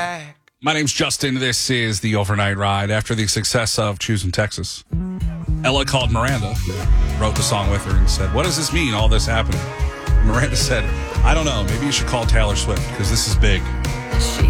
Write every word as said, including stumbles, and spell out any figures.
back. My name's Justin. This is the Overnight Ride. After the success of Choosing Texas, Ella called Miranda, wrote the song with her, and said, what does this mean, all this happening? Miranda said, I don't know. Maybe you should call Taylor Swift, because this is big. She